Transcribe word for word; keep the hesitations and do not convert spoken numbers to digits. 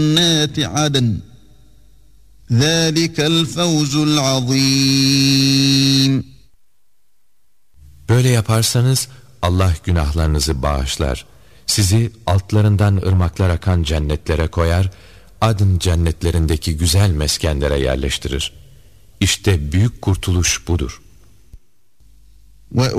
جنات عدن ذلك الفوز العظيم. Böyle yaparsanız Allah günahlarınızı bağışlar. Sizi altlarından ırmaklar akan cennetlere koyar, Adn cennetlerindeki güzel meskenlere yerleştirir. İşte büyük kurtuluş budur.